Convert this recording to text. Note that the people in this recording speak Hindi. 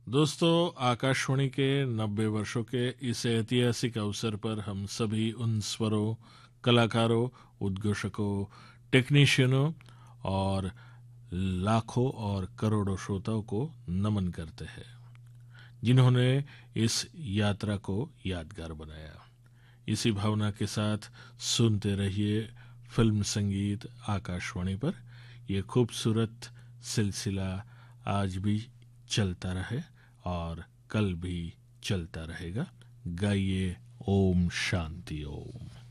दोस्तों, आकाशवाणी के 90 वर्षों के इस ऐतिहासिक अवसर पर हम सभी उन स्वरों, कलाकारों, उद्घोषकों, टेक्नीशियनों और लाखों और करोड़ों श्रोताओं को नमन करते हैं जिन्होंने इस यात्रा को यादगार बनाया। इसी भावना के साथ सुनते रहिए फिल्म संगीत आकाशवाणी पर। ये खूबसूरत सिलसिला आज भी चलता रहे और कल भी चलता रहेगा। गाइए ओम शांति ओम।